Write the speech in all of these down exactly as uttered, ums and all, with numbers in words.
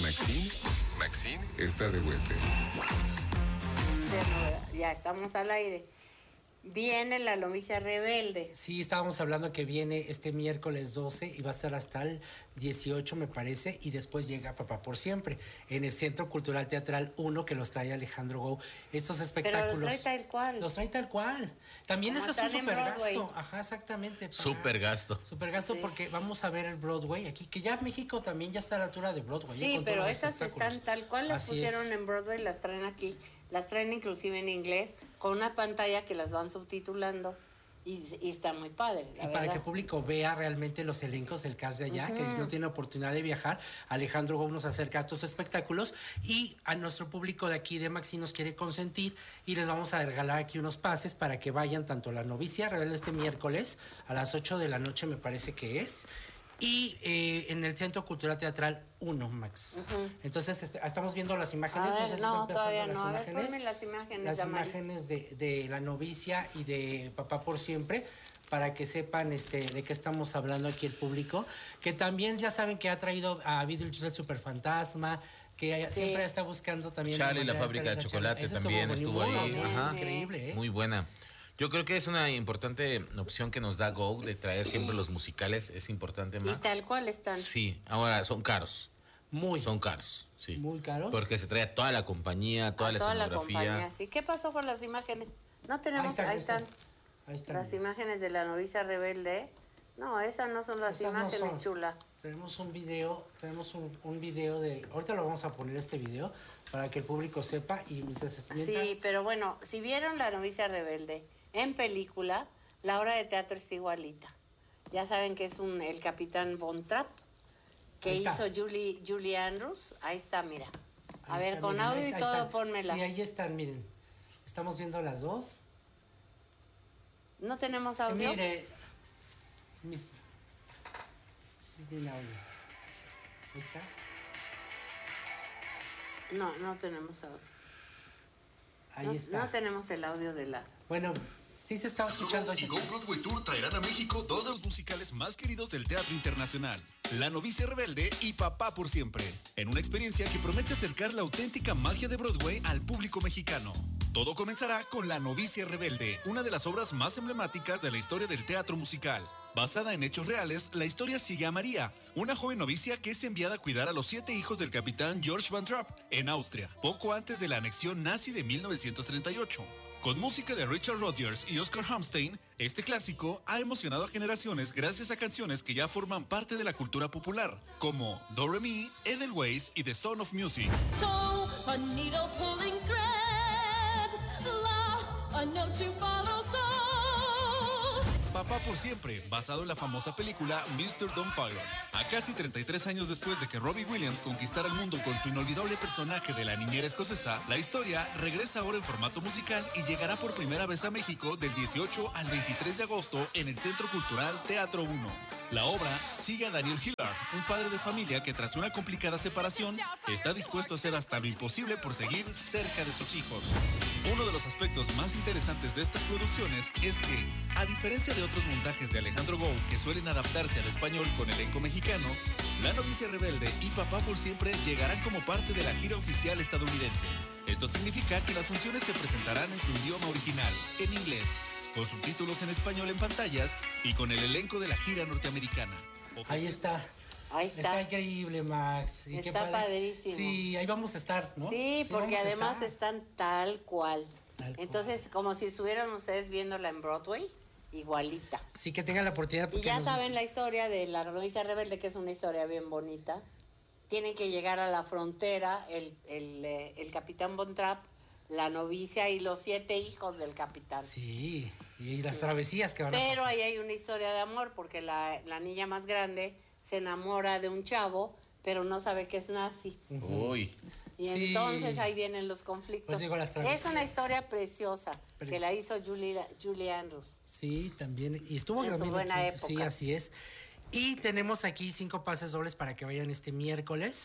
Maxine, Maxine está de vuelta. Ya estamos al aire. Viene La Novicia Rebelde. Sí, estábamos hablando que viene este miércoles doce y va a ser hasta el dieciocho, me parece, y después llega Papá por Siempre en el Centro Cultural Teatral uno, que los trae Alejandro Gou. Estos espectáculos. Pero los trae tal cual. Los trae tal cual. También eso es un super gasto. Ajá, exactamente. Super gasto. Super gasto, sí. Porque vamos a ver el Broadway aquí, que ya México también ya está a la altura de Broadway. Sí, pero estas están tal cual, las Así pusieron es. en Broadway, las traen aquí. Las traen inclusive en inglés, con una pantalla que las van subtitulando. Y, y está muy padre. Y para que el público vea realmente los elencos del cast de allá, uh-huh. que no tiene oportunidad de viajar, Alejandro Gou nos acerca a estos espectáculos y a nuestro público de aquí de Maxi nos quiere consentir y les vamos a regalar aquí unos pases para que vayan tanto a La Novicia Rebelde este miércoles a las ocho de la noche, me parece que es, y eh, en el Centro Cultural Teatral uno, Max. Uh-huh. Entonces est- estamos viendo las imágenes. A ver, no, sé si no todavía las no. Imágenes, a ver, ponme las imágenes. Las de imágenes de, de La Novicia y de Papá por Siempre, para que sepan este, de qué estamos hablando aquí el público. Que también ya saben que ha traído a Beetlejuice el Superfantasma, que sí. siempre está buscando también. Charlie, la fábrica de, de chocolate también estuvo ahí. Bien, Ajá. Increíble, ¿eh? Muy buena. Yo creo que es una importante opción que nos da Gou de traer siempre los musicales, es importante más. Y tal cual están. Sí, ahora son caros. Muy. Son caros, sí. Muy caros. Porque se trae a toda la compañía, toda a la toda escenografía. La compañía, sí. ¿Qué pasó con las imágenes? No tenemos, ahí están. Ahí están, ahí están. Las imágenes de La Novicia Rebelde. No, esas no son las esas imágenes, no son. Chula. Tenemos un video, tenemos un, un video de... Ahorita lo vamos a poner este video para que el público sepa y mientras... mientras... Sí, pero bueno, si vieron La Novicia Rebelde en película, la obra de teatro está igualita. Ya saben que es un el Capitán Von Trapp, que hizo Julie, Julie Andrews. Ahí está, mira. A ahí ver, está, con miren, audio ahí, y todo, están. Pónmela. Sí, ahí están, miren. Estamos viendo las dos. ¿No tenemos audio? Mire, mis... Sí tiene audio. Ahí está. No, no tenemos audio. Ahí no, está. No tenemos el audio de la... Bueno, sí se estaba escuchando. Y Go Broadway Tour traerán a México dos de los musicales más queridos del teatro internacional: La Novicia Rebelde y Papá por Siempre, en una experiencia que promete acercar la auténtica magia de Broadway al público mexicano. Todo comenzará con La Novicia Rebelde, una de las obras más emblemáticas de la historia del teatro musical. Basada en hechos reales, la historia sigue a María, una joven novicia que es enviada a cuidar a los siete hijos del capitán George Von Trapp en Austria, poco antes de la anexión nazi de mil novecientos treinta y ocho. Con música de Richard Rodgers y Oscar Hammerstein, este clásico ha emocionado a generaciones gracias a canciones que ya forman parte de la cultura popular, como Do Re Mi, Edelweiss y The Sound of Music. So, a needle pulling thread, love, a note to follow, so. Papá por Siempre, basado en la famosa película mister Doubtfire. A casi treinta y tres años después de que Robbie Williams conquistara el mundo con su inolvidable personaje de la niñera escocesa, la historia regresa ahora en formato musical y llegará por primera vez a México del dieciocho al veintitrés de agosto en el Centro Cultural Teatro uno. La obra sigue a Daniel Hillard, un padre de familia que tras una complicada separación está dispuesto a hacer hasta lo imposible por seguir cerca de sus hijos. Uno de los aspectos más interesantes de estas producciones es que, a diferencia de otros montajes de Alejandro Gou que suelen adaptarse al español con elenco mexicano, La Novicia Rebelde y Papá por Siempre llegarán como parte de la gira oficial estadounidense. Esto significa que las funciones se presentarán en su idioma original, en inglés, con subtítulos en español en pantallas y con el elenco de la gira norteamericana. Ofreci- ahí está. Ahí está. Está increíble, Max. Y está qué padre. Padrísimo. Sí, ahí vamos a estar, ¿no? Sí, sí porque además están tal cual. Tal Entonces, cual. Como si estuvieran ustedes viéndola en Broadway, igualita. Sí, que tengan la oportunidad. Y ya nos... saben la historia de La Novicia Rebelde, que es una historia bien bonita. Tienen que llegar a la frontera el, el, el, el capitán Von Trapp, la novicia y los siete hijos del capitán. Sí, y las travesías que van Pero a pasar. Pero ahí hay una historia de amor, porque la, la niña más grande se enamora de un chavo, pero no sabe que es nazi. Uh-huh. Uy. Y sí. Entonces ahí vienen los conflictos. Pues digo, las es una historia preciosa, Preci- que la hizo Julie, Julie Andrews. Sí, también. Y estuvo en también su buena aquí. época. Sí, así es. Y tenemos aquí cinco pases dobles para que vayan este miércoles.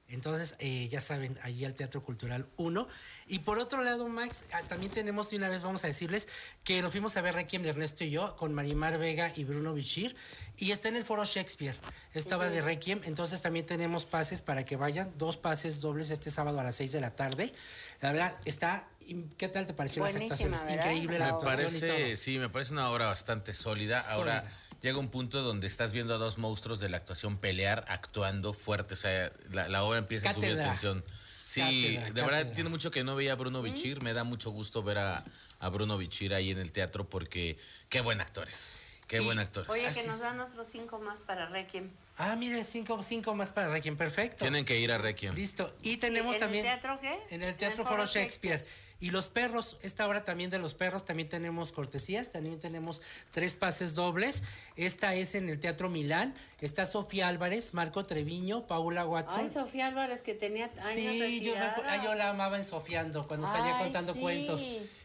Entonces, eh, ya saben, allí al Teatro Cultural uno. Y por otro lado, Max, ah, también tenemos, de una vez vamos a decirles que lo fuimos a ver Requiem de Ernesto y yo, con Marimar Vega y Bruno Bichir, y está en el Foro Shakespeare, esta obra de Requiem. Entonces también tenemos pases para que vayan, dos pases dobles este sábado a las seis de la tarde. La verdad, está, ¿qué tal te pareció las Buenísima, actuaciones? ¿verdad? Increíble la Me actuación y todo. parece, sí, me parece una obra bastante sólida. Ahora Sólida. llega un punto donde estás viendo a dos monstruos de la actuación pelear, actuando fuerte. O sea, la, la obra empieza a subir Cátedra. tensión. Sí, Cátedra, de verdad cátedra. tiene mucho que no veía a Bruno Bichir. Me da mucho gusto ver a, a Bruno Bichir ahí en el teatro porque qué buen actor es. Qué Y- buen actor es. Oye, Así que nos es. dan otros cinco más para Requiem. Ah, mire, cinco, cinco más para Requiem, perfecto. Tienen que ir a Requiem. Listo. Y tenemos ¿en también... el teatro qué? En el Teatro Foro Shakespeare. Y los perros, esta obra también de los perros, también tenemos cortesías, también tenemos tres pases dobles. Esta es en el Teatro Milán. Está Sofía Álvarez, Marco Treviño, Paula Watson. Ay, Sofía Álvarez, que tenía años Sí, yo, me acu- retirada. ah, yo la amaba en Sofiando, cuando salía Ay, contando sí. cuentos.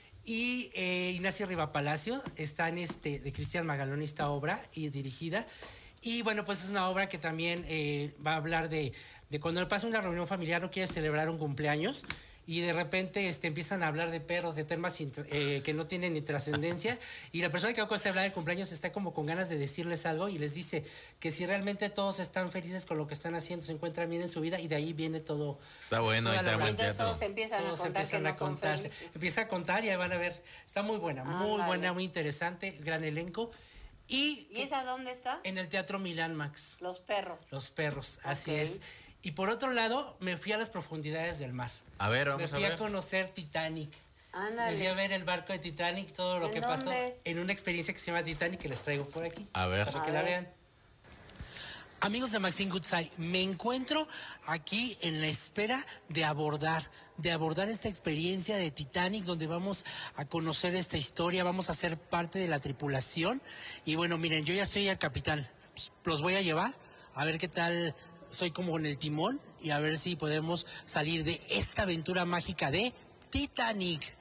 Y eh, Ignacio Rivapalacio está en este, de Cristian Magalón, esta obra y dirigida. Y bueno, pues es una obra que también eh, va a hablar de, de cuando pasa una reunión familiar, no quiere celebrar un cumpleaños. Y de repente este, empiezan a hablar de perros, de temas int- eh, que no tienen ni trascendencia. Y la persona que va a hablar del cumpleaños está como con ganas de decirles algo y les dice que si realmente todos están felices con lo que están haciendo, se encuentran bien en su vida y de ahí viene todo. Está bueno, toda ahí la está buen Entonces teatro. todos empiezan Todos a contar empiezan que a no son contarse. felices. Empieza a contar y ahí van a ver. Está muy buena, muy Ándale. buena, muy interesante, gran elenco. Y, ¿Y esa dónde está? en el Teatro Milán, Max. Los perros. Los perros, así Ok. es. Y por otro lado, me fui a las profundidades del mar. A ver, Me vamos a fui a, ver. conocer Titanic. Ándale. Me fui a ver el barco de Titanic, todo lo ¿En que dónde? pasó en una experiencia que se llama Titanic que les traigo por aquí. A ver. Para A que la ver. vean. Amigos de Maxine Goodside, me encuentro aquí en la espera de abordar, de abordar esta experiencia de Titanic, donde vamos a conocer esta historia, vamos a ser parte de la tripulación. Y bueno, miren, yo ya soy el capitán, pues, los voy a llevar a ver qué tal soy como en el timón y a ver si podemos salir de esta aventura mágica de Titanic.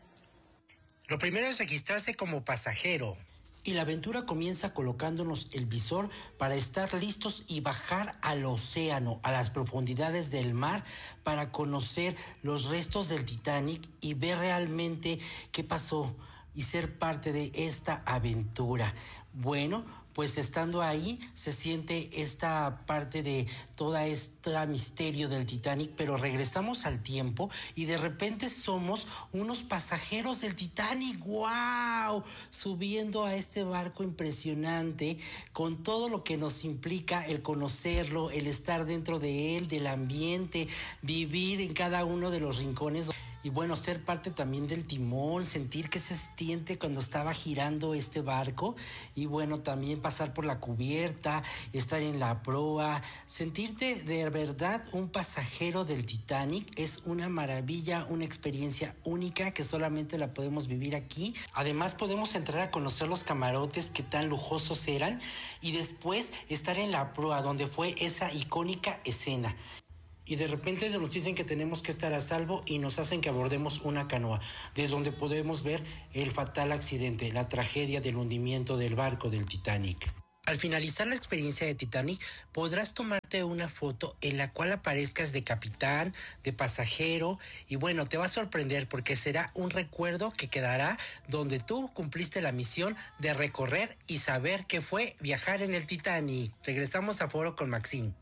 Lo primero es registrarse como pasajero. Y la aventura comienza colocándonos el visor para estar listos y bajar al océano, a las profundidades del mar, para conocer los restos del Titanic y ver realmente qué pasó y ser parte de esta aventura. Bueno, pues estando ahí se siente esta parte de toda este misterio del Titanic, pero regresamos al tiempo y de repente somos unos pasajeros del Titanic. ¡Wow! Subiendo a este barco impresionante con todo lo que nos implica el conocerlo, el estar dentro de él, del ambiente, vivir en cada uno de los rincones. Y bueno, ser parte también del timón, sentir que se siente cuando estaba girando este barco. Y bueno, también pasar por la cubierta, estar en la proa, sentirte de verdad un pasajero del Titanic. Es una maravilla, una experiencia única que solamente la podemos vivir aquí. Además podemos entrar a conocer los camarotes que tan lujosos eran y después estar en la proa donde fue esa icónica escena. Y de repente nos dicen que tenemos que estar a salvo y nos hacen que abordemos una canoa, desde donde podemos ver el fatal accidente, la tragedia del hundimiento del barco del Titanic. Al finalizar la experiencia de Titanic, podrás tomarte una foto en la cual aparezcas de capitán, de pasajero, y bueno, te va a sorprender porque será un recuerdo que quedará donde tú cumpliste la misión de recorrer y saber qué fue viajar en el Titanic. Regresamos a Foro con Maxine.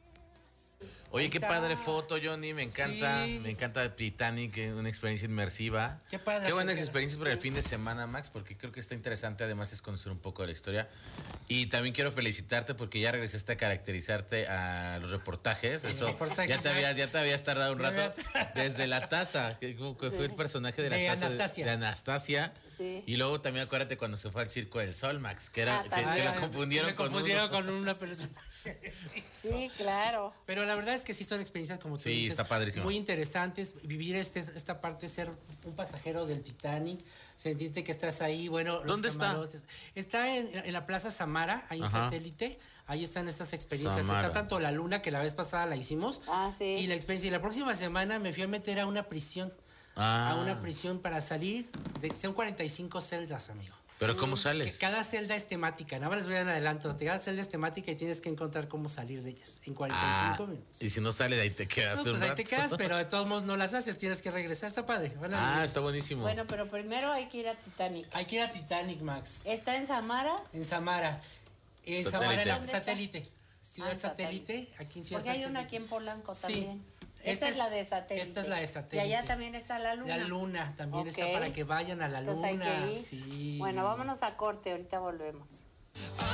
Oye, qué Está. padre foto, Johnny. Me encanta. Sí. Me encanta Titanic, eh, una experiencia inmersiva. Qué padre Qué buenas hacer- experiencias para el fin de semana, Max, porque creo que está interesante. Además, es conocer un poco de la historia. Y también quiero felicitarte porque ya regresaste a caracterizarte a los reportajes. Eso reportajes, ya te habías, ya te habías tardado un Ya rato. habías- Desde la taza, que, que fue el personaje de la De taza Anastasia. de Anastasia. Sí. Y luego también acuérdate cuando se fue al Circo del Sol, Max, que era Ah, que, también. que Ah, lo confundieron, me con, confundieron uno. con una persona. Sí. Sí, claro. Pero la verdad es que sí son experiencias, como tú Sí, dices, está padrísimo. muy interesantes. Vivir este, esta parte, ser un pasajero del Titanic, sentirte que estás ahí, bueno, los ¿Dónde está? camarotes. Está en, en la Plaza Samara, ahí en Ajá. Satélite. Ahí están estas experiencias. Samara. Está tanto la luna, que la vez pasada la hicimos, Ah, sí. y la experiencia. Y la próxima semana me fui a meter a una prisión. Ah. A una prisión para salir. De, son cuarenta y cinco celdas, amigo. Pero ¿cómo Que sales? cada celda es temática, nada más les voy a dar adelanto. Cada celda es temática y tienes que encontrar cómo salir de ellas en cuarenta y cinco Ah, minutos. y si no sales, ahí te quedas No, un pues ahí te rato. quedas, pero de todos modos no las haces, tienes que regresar, está padre. Van a Ah, ver. está buenísimo. Bueno, pero primero hay que ir a Titanic. Hay que ir a Titanic, Max, ¿Está en Samara? en Samara. En Satélite. Samara, la- ¿Dónde está? satélite. Ciudad Ah, en satélite, aquí en Ciudad Porque hay Satélite. una aquí en Polanco Sí. también. Esta Esta es es- la de satélite. esta es la de satélite. Y allá también está la luna. La luna también está Ok. para que vayan a la Entonces hay luna. que ir. Sí. Bueno, vámonos a corte, ahorita volvemos.